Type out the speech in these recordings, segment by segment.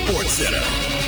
Sports Center.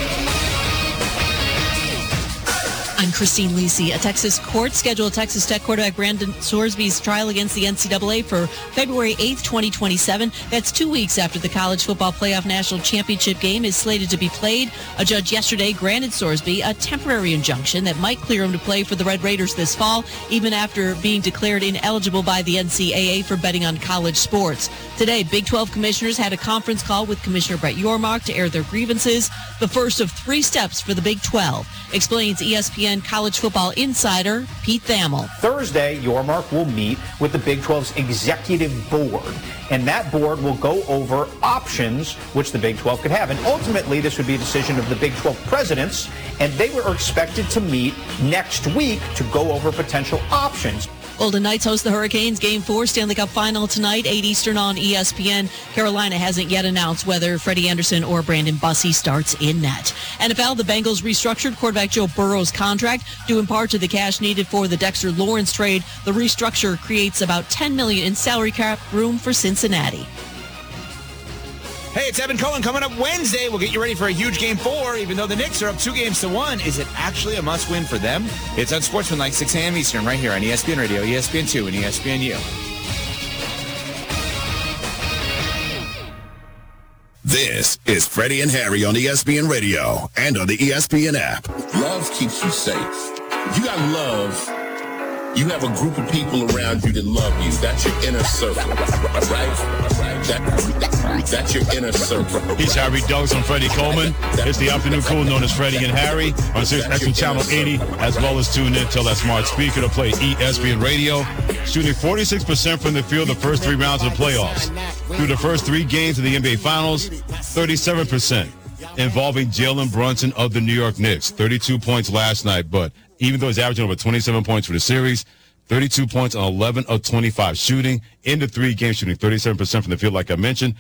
I'm Christine Lisi. A Texas court scheduled Texas Tech quarterback Brandon Sorsby's trial against the NCAA for February 8th, 2027. That's 2 weeks after the College Football Playoff National Championship game is slated to be played. A judge yesterday granted Sorsby a temporary injunction that might clear him to play for the Red Raiders this fall, even after being declared ineligible by the NCAA for betting on college sports. Today, Big 12 commissioners had a conference call with Commissioner Brett Yormark to air their grievances, the first of 3 steps for the Big 12, explains ESPN college football insider Pete Thamel. Thursday, Yormark will meet with the Big 12's executive board, and that board will go over options which the Big 12 could have. And ultimately, this would be a decision of the Big 12 presidents, and they were expected to meet next week to go over potential options. Golden Knights host the Hurricanes. Game 4 Stanley Cup Final tonight, 8 Eastern on ESPN. Carolina hasn't yet announced whether Freddie Anderson or Brandon Bussey starts in net. NFL, the Bengals restructured quarterback Joe Burrow's contract due in part to the cash needed for the Dexter Lawrence trade. The restructure creates about $10 million in salary cap room for Cincinnati. Hey, it's Evan Cohen. Coming up Wednesday, we'll get you ready for a huge Game 4. Even though the Knicks are up 2-1, is it actually a must-win for them? It's on Sportsmanlike, 6 a.m. Eastern, right here on ESPN Radio, ESPN2, and ESPNU. This is Freddie and Harry on ESPN Radio and on the ESPN app. Love keeps you safe. If you got love, you have a group of people around you that love you. That's your inner circle, right? That's your inner circle. He's Harry Douglas. I'm Freddie Coleman. It's the afternoon crew known as Freddie and Harry on Sirius XM Channel 80, as well as tune in to that smart speaker to play ESPN Radio. Shooting 46% from the field the first 3 rounds of the playoffs. Through the first 3 games of the NBA Finals, 37% involving Jalen Brunson of the New York Knicks. 32 points last night, but even though he's averaging over 27 points for the series, 32 points on 11 of 25 shooting. In the 3 games, shooting 37% from the field, like I mentioned.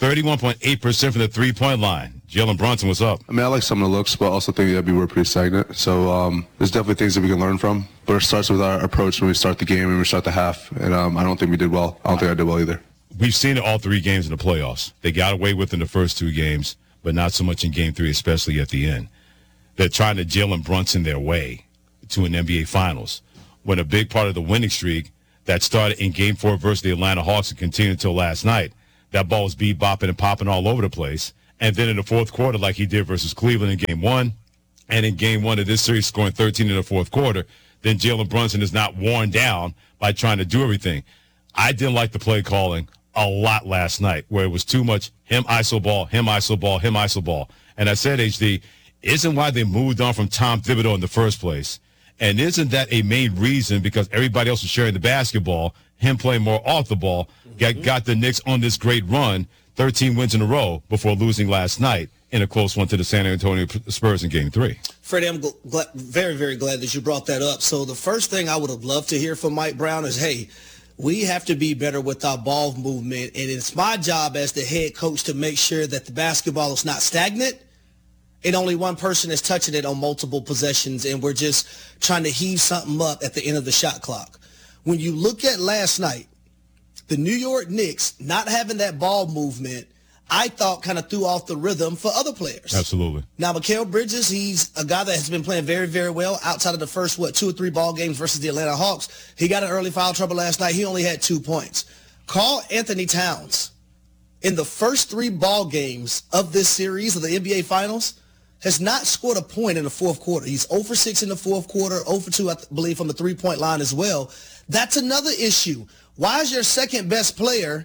31.8% from the three-point line. Jalen Brunson, what's up? I mean, I like some of the looks, but also think that we're pretty stagnant. So there's definitely things that we can learn from. But it starts with our approach when we start the game and we start the half. And I don't think we did well. I don't think I did well either. We've seen it all 3 games in the playoffs. They got away with it in the first 2 games, but not so much in Game 3, especially at the end. They're trying to Jalen Brunson their way to an NBA Finals, when a big part of the winning streak that started in Game 4 versus the Atlanta Hawks and continued until last night, that ball was bebopping and popping all over the place. And then in the fourth quarter, like he did versus Cleveland in Game 1, and in Game 1 of this series scoring 13 in the fourth quarter, then Jalen Brunson is not worn down by trying to do everything. I didn't like the play calling a lot last night, where it was too much him iso ball, him iso ball, him iso ball. And I said, HD, isn't why they moved on from Tom Thibodeau in the first place. And isn't that a main reason, because everybody else was sharing the basketball, him playing more off the ball, got the Knicks on this great run, 13 wins in a row before losing last night in a close one to the San Antonio Spurs in Game 3. Freddie, I'm very, very glad that you brought that up. So the first thing I would have loved to hear from Mike Brown is, hey, we have to be better with our ball movement, and it's my job as the head coach to make sure that the basketball is not stagnant and only one person is touching it on multiple possessions, and we're just trying to heave something up at the end of the shot clock. When you look at last night, the New York Knicks not having that ball movement, I thought kind of threw off the rhythm for other players. Absolutely. Now, Mikal Bridges, he's a guy that has been playing very, very well outside of the first, 2 or 3 ball games versus the Atlanta Hawks. He got an early foul trouble last night. He only had 2 points. Karl Anthony Towns, in the first 3 ball games of this series of the NBA Finals, has not scored a point in the fourth quarter. He's 0 for 6 in the fourth quarter, 0 for 2, I believe, from the three-point line as well. That's another issue. Why is your second best player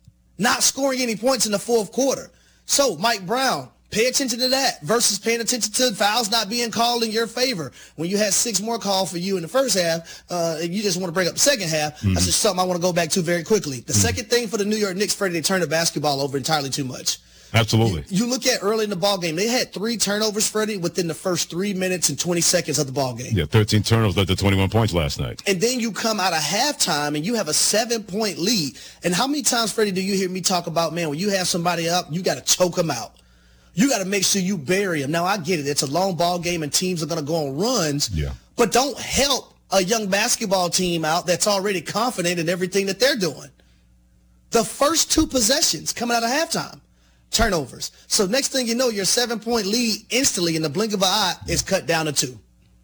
not scoring any points in the fourth quarter? So, Mike Brown, pay attention to that versus paying attention to fouls not being called in your favor. When you had 6 more called for you in the first half, and you just want to bring up the second half, that's just something I want to go back to very quickly. The second thing for the New York Knicks, Freddie, they turned the basketball over entirely too much. Absolutely. You look at early in the ball game, they had 3 turnovers, Freddie, within the first 3 minutes and 20 seconds of the ball game. Yeah, 13 turnovers led to 21 points last night. And then you come out of halftime and you have a 7-point lead. And how many times, Freddie, do you hear me talk about, man, when you have somebody up, you got to choke them out. You got to make sure you bury them. Now, I get it. It's a long ball game and teams are going to go on runs. Yeah. But don't help a young basketball team out that's already confident in everything that they're doing. The first 2 possessions coming out of halftime, turnovers. So next thing you know, your 7-point lead instantly in the blink of an eye is cut down to 2.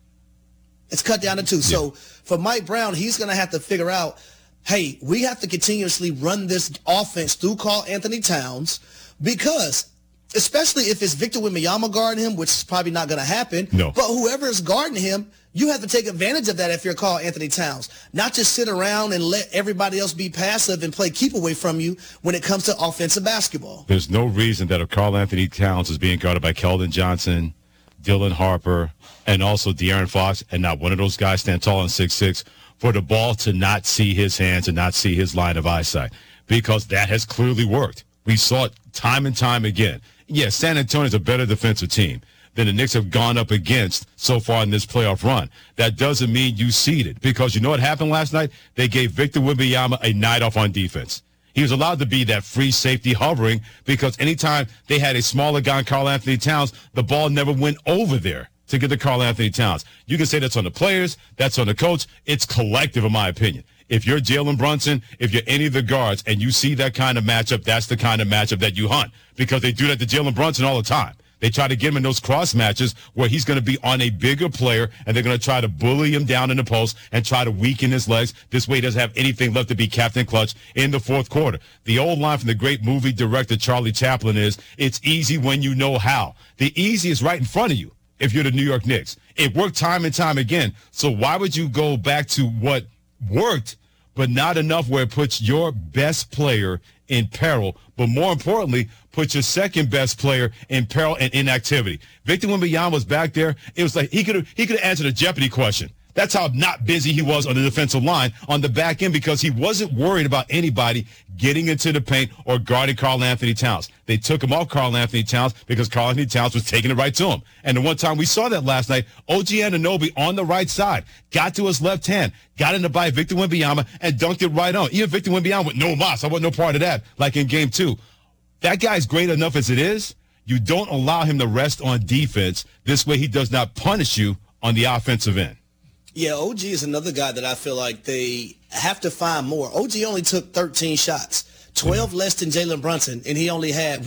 It's cut down to 2. Yeah. So for Mike Brown, he's going to have to figure out, hey, we have to continuously run this offense through Karl Anthony Towns, because especially if it's Victor Wembanyama guarding him, which is probably not going to happen, no. But whoever is guarding him, you have to take advantage of that if you're Karl Anthony Towns, not just sit around and let everybody else be passive and play keep away from you when it comes to offensive basketball. There's no reason that a Karl Anthony Towns is being guarded by Keldon Johnson, Dylan Harper, and also De'Aaron Fox, and not one of those guys stand tall on 6'6", for the ball to not see his hands and not see his line of eyesight, because that has clearly worked. We saw it time and time again. Yes, San Antonio is a better defensive team than the Knicks have gone up against so far in this playoff run. That doesn't mean you seeded, because you know what happened last night? They gave Victor Wembanyama a night off on defense. He was allowed to be that free safety hovering, because anytime they had a smaller guy, Karl Anthony Towns, the ball never went over there to get to Karl Anthony Towns. You can say that's on the players, that's on the coach. It's collective, in my opinion. If you're Jalen Brunson, if you're any of the guards, and you see that kind of matchup, that's the kind of matchup that you hunt, because they do that to Jalen Brunson all the time. They try to get him in those cross matches where he's going to be on a bigger player, and they're going to try to bully him down in the post and try to weaken his legs. This way he doesn't have anything left to be Captain Clutch in the fourth quarter. The old line from the great movie director Charlie Chaplin is, it's easy when you know how. The easy is right in front of you if you're the New York Knicks. It worked time and time again. So why would you go back to what worked, but not enough where it puts your best player in peril, but more importantly, put your second best player in peril and inactivity? Victor Wembanyama was back there. It was like he could have answered a Jeopardy question. That's how not busy he was on the defensive line on the back end, because he wasn't worried about anybody getting into the paint or guarding Karl Anthony Towns. They took him off Karl Anthony Towns because Karl Anthony Towns was taking it right to him. And the one time we saw that last night, OG Anunoby on the right side got to his left hand, got in the by Victor Wembanyama, and dunked it right on. Even Victor Wembanyama with no mas. I want no part of that, like in game 2. That guy's great enough as it is. You don't allow him to rest on defense. This way he does not punish you on the offensive end. Yeah, OG is another guy that I feel like they have to find more. OG only took 13 shots, 12 less than Jalen Brunson, and he only had,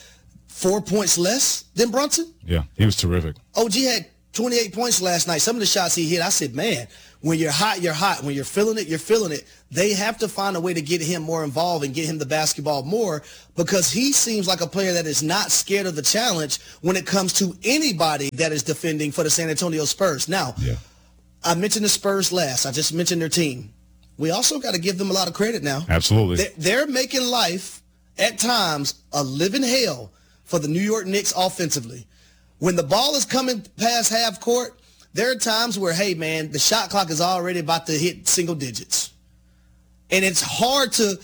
4 points less than Brunson? Yeah, he was terrific. OG had 28 points last night. Some of the shots he hit, I said, man, when you're hot, you're hot. When you're feeling it, you're feeling it. They have to find a way to get him more involved and get him the basketball more, because he seems like a player that is not scared of the challenge when it comes to anybody that is defending for the San Antonio Spurs. Now, I mentioned the Spurs last. I just mentioned their team. We also got to give them a lot of credit now. Absolutely. They're making life, at times, a living hell for the New York Knicks offensively. When the ball is coming past half court, there are times where, hey, man, the shot clock is already about to hit single digits. And it's hard to,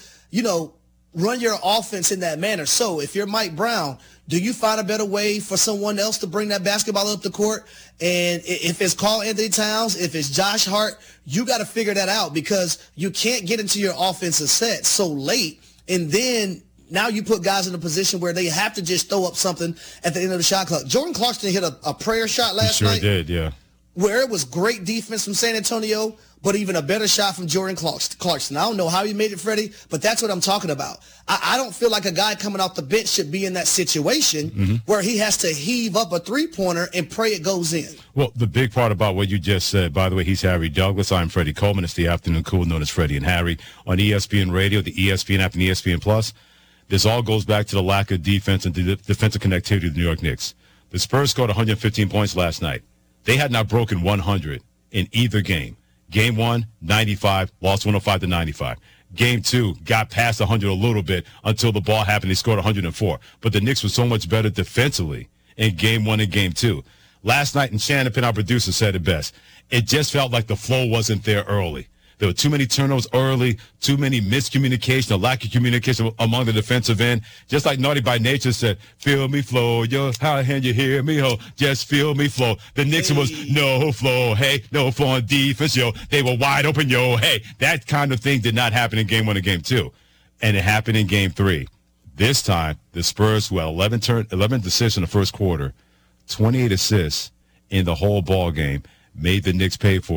run your offense in that manner. So if you're Mike Brown, do you find a better way for someone else to bring that basketball up the court? And if it's Karl Anthony Towns, if it's Josh Hart, you got to figure that out, because you can't get into your offensive set so late. And then now you put guys in a position where they have to just throw up something at the end of the shot clock. Jordan Clarkson hit a prayer shot last night. He sure did, yeah. Where it was great defense from San Antonio, but even a better shot from Jordan Clarkson. I don't know how he made it, Freddie, but that's what I'm talking about. I don't feel like a guy coming off the bench should be in that situation where he has to heave up a three-pointer and pray it goes in. Well, the big part about what you just said, by the way, he's Harry Douglas. I'm Freddie Coleman. It's the Afternoon Cool, known as Freddie and Harry, on ESPN Radio, the ESPN app, and ESPN Plus. This all goes back to the lack of defense and defensive connectivity of the New York Knicks. The Spurs scored 115 points last night. They had not broken 100 in either game. Game 1, 95, lost 105-95. Game 2, got past 100 a little bit until the ball happened. They scored 104. But the Knicks were so much better defensively in Game 1 and Game 2. Last night, and Shannon Penn, our producer, said it best. It just felt like the flow wasn't there early. There were too many turnovers early, too many miscommunication, a lack of communication among the defensive end. Just like Naughty by Nature said, feel me flow, yo, how can you hear me, ho, just feel me flow. The Knicks was no flow, hey, no flow on defense, yo. They were wide open, yo, hey. That kind of thing did not happen in Game 1 and Game 2. And it happened in Game 3. This time, the Spurs, who had 11 assists in the first quarter, 28 assists in the whole ball game, made the Knicks pay for it.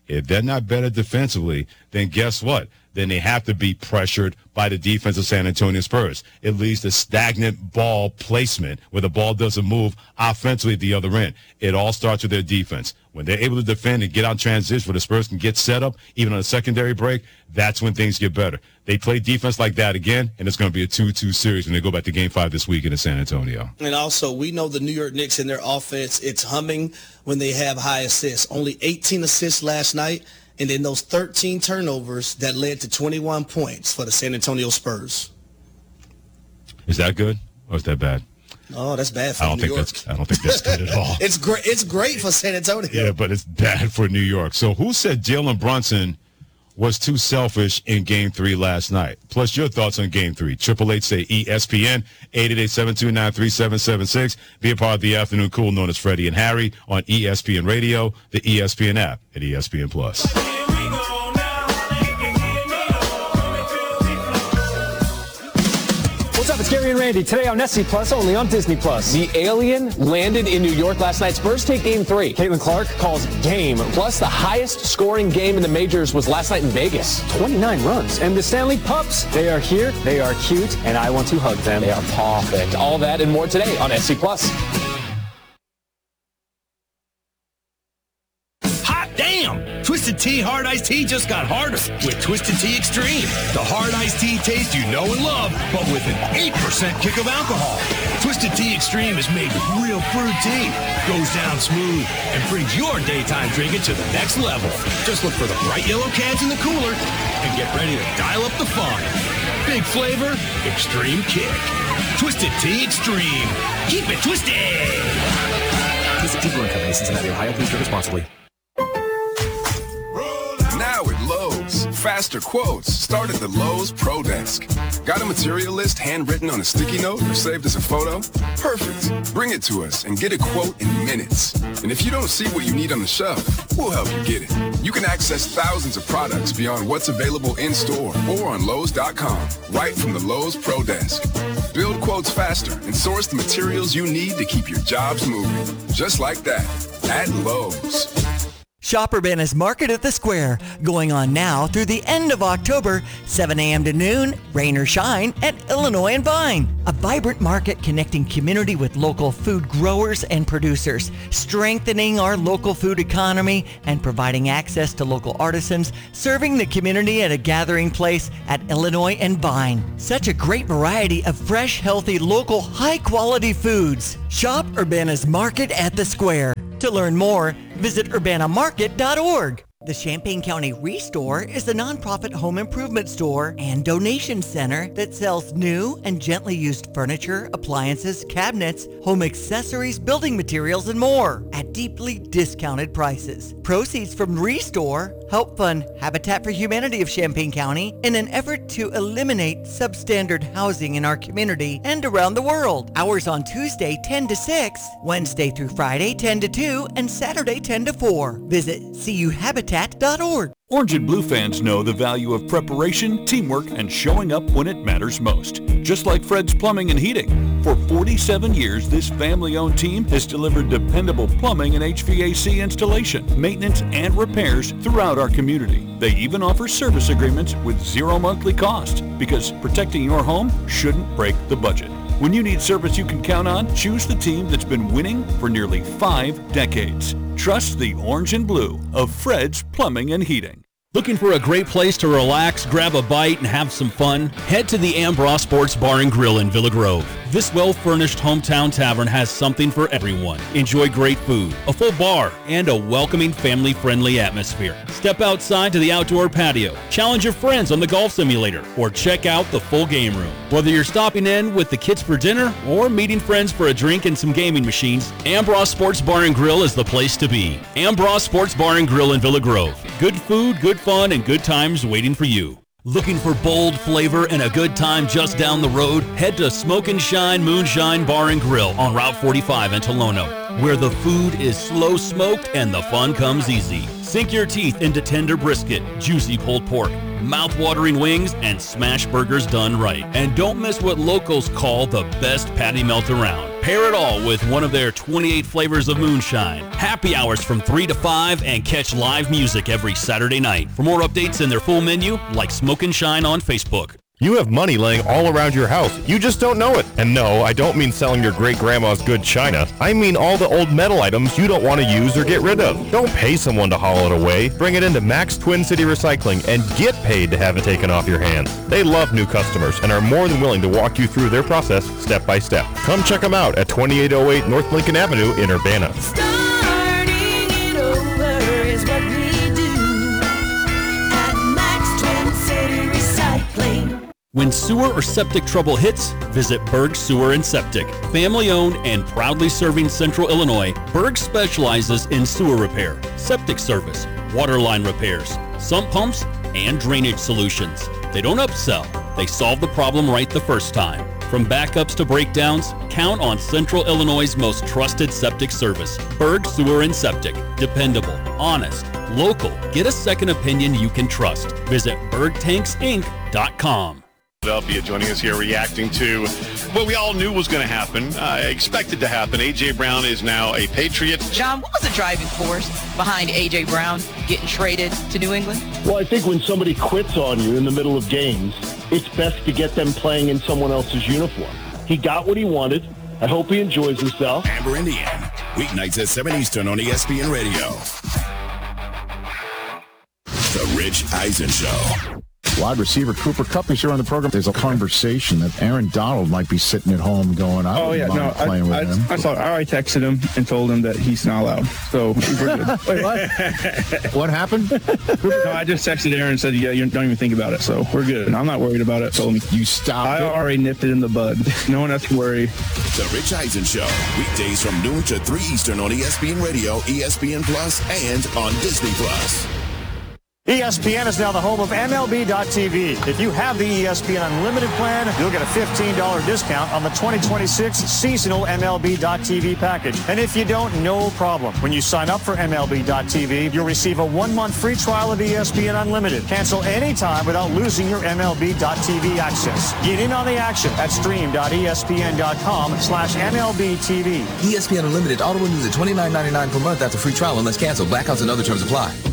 If they're not better defensively, then guess what? Then they have to be pressured by the defense of San Antonio Spurs. It leads to stagnant ball placement where the ball doesn't move offensively at the other end. It all starts with their defense. When they're able to defend and get out transition where the Spurs can get set up, even on a secondary break, that's when things get better. They play defense like that again, and it's going to be a 2-2 series when they go back to Game 5 this weekend in San Antonio. And also, we know the New York Knicks in their offense, it's humming when they have high assists. Only 18 assists last night, and then those 13 turnovers that led to 21 points for the San Antonio Spurs. Is that good or is that bad? Oh, that's bad for New York. I don't think that's good at all. It's great. It's great for San Antonio. Yeah, but it's bad for New York. So who said Jalen Brunson was too selfish in Game 3 last night? Plus your thoughts on Game 3. 888 say ESPN 888-729-3776. Be a part of the afternoon cool known as Freddie and Harry on ESPN Radio, the ESPN app, and ESPN Plus. What's up? It's Gary and Randy. Today on SC Plus, only on Disney Plus. The alien landed in New York last night. Spurs take Game 3. Caitlin Clark calls game. Plus, the highest scoring game in the majors was last night in Vegas. 29 runs. And the Stanley Pups, they are here, they are cute, and I want to hug them. They are perfect. All that and more today on SC Plus. Damn! Twisted Tea Hard Iced Tea just got harder with Twisted Tea Extreme. The hard iced tea taste you know and love, but with an 8% kick of alcohol. Twisted Tea Extreme is made with real fruit tea, goes down smooth, and brings your daytime drinking to the next level. Just look for the bright yellow cans in the cooler and get ready to dial up the fun. Big flavor, extreme kick. Twisted Tea Extreme. Keep it twisted! Twisted Tea Brewing Company, Cincinnati, Ohio. Please drink responsibly. Now at Lowe's, faster quotes start at the Lowe's Pro Desk. Got a material list handwritten on a sticky note or saved as a photo? Perfect. Bring it to us and get a quote in minutes. And if you don't see what you need on the shelf, we'll help you get it. You can access thousands of products beyond what's available in-store or on Lowe's.com, right from the Lowe's Pro Desk. Build quotes faster and source the materials you need to keep your jobs moving. Just like that, at Lowe's. Shop Urbana's Market at the Square, going on now through the end of October, 7 a.m. to noon, rain or shine, at Illinois and Vine. A vibrant market connecting community with local food growers and producers, strengthening our local food economy and providing access to local artisans, serving the community at a gathering place at Illinois and Vine. Such a great variety of fresh, healthy, local, high-quality foods. Shop Urbana's Market at the Square. To learn more, visit urbanamarket.org. The Champaign County Restore is a nonprofit home improvement store and donation center that sells new and gently used furniture, appliances, cabinets, home accessories, building materials, and more at deeply discounted prices. Proceeds from Restore help fund Habitat for Humanity of Champaign County in an effort to eliminate substandard housing in our community and around the world. Hours on Tuesday 10 to 6, Wednesday through Friday 10 to 2, and Saturday 10 to 4. Visit cuhabitat.org. Orange and Blue fans know the value of preparation, teamwork, and showing up when it matters most. Just like Fred's Plumbing and Heating. For 47 years, this family-owned team has delivered dependable plumbing and HVAC installation, maintenance, and repairs throughout our community. They even offer service agreements with zero monthly cost, because protecting your home shouldn't break the budget. When you need service you can count on, choose the team that's been winning for nearly 5 decades. Trust the Orange and Blue of Fred's Plumbing and Heating. Looking for a great place to relax, grab a bite, and have some fun? Head to the Ambroise Sports Bar and Grill in Villa Grove. This well-furnished hometown tavern has something for everyone. Enjoy great food, a full bar, and a welcoming, family-friendly atmosphere. Step outside to the outdoor patio, challenge your friends on the golf simulator, or check out the full game room. Whether you're stopping in with the kids for dinner or meeting friends for a drink and some gaming machines, Ambroise Sports Bar and Grill is the place to be. Ambroise Sports Bar and Grill in Villa Grove. Good food, good fun, and good times waiting for you. Looking for bold flavor and a good time just down the road? Head to Smoke and Shine Moonshine Bar and Grill on Route 45 in Tolono, where the food is slow smoked and the fun comes easy. Sink your teeth into tender brisket, juicy pulled pork, mouth-watering wings, and smash burgers done right. And don't miss what locals call the best patty melt around. Pair it all with one of their 28 flavors of moonshine. Happy hours from 3 to 5 and catch live music every Saturday night. For more updates and their full menu, like Smoke and Shine on Facebook. You have money laying all around your house. You just don't know it. And no, I don't mean selling your great-grandma's good china. I mean all the old metal items you don't want to use or get rid of. Don't pay someone to haul it away. Bring it into Max Twin City Recycling and get paid to have it taken off your hands. They love new customers and are more than willing to walk you through their process step by step. Come check them out at 2808 North Lincoln Avenue in Urbana. When sewer or septic trouble hits, visit Berg Sewer and Septic. Family-owned and proudly serving Central Illinois, Berg specializes in sewer repair, septic service, water line repairs, sump pumps, and drainage solutions. They don't upsell. They solve the problem right the first time. From backups to breakdowns, count on Central Illinois' most trusted septic service. Berg Sewer and Septic. Dependable, honest, local. Get a second opinion you can trust. Visit BergTanksInc.com. Philadelphia joining us here, reacting to what we all knew was going to happen, expected to happen. A.J. Brown is now a Patriot. John, what was the driving force behind A.J. Brown getting traded to New England? Well, I think when somebody quits on you in the middle of games, it's best to get them playing in someone else's uniform. He got what he wanted. I hope he enjoys himself. Amber Indian, weeknights at 7 Eastern on ESPN Radio. The Rich Eisen Show. Wide receiver Cooper Kupp is here on the program. There's a conversation that Aaron Donald might be sitting at home going, I texted him and told him that he's not allowed. So we're good. Wait, what? What happened? No, I just texted Aaron and said, yeah, you don't even think about it. So we're good. I'm not worried about it. Told me. You stopped I already nipped it in the bud. No one has to worry. The Rich Eisen Show. Weekdays from noon to 3 Eastern on ESPN Radio, ESPN Plus, and on Disney Plus. ESPN is now the home of MLB.tv. If you have the ESPN Unlimited plan, you'll get a $15 discount on the 2026 seasonal MLB.tv package. And if you don't, no problem. When you sign up for MLB.tv, you'll receive a 1-month free trial of ESPN Unlimited. Cancel anytime without losing your MLB.tv access. Get in on the action at stream.espn.com/MLBTV. ESPN Unlimited auto renews at $29.99 per month after free trial unless canceled. Blackouts and other terms apply.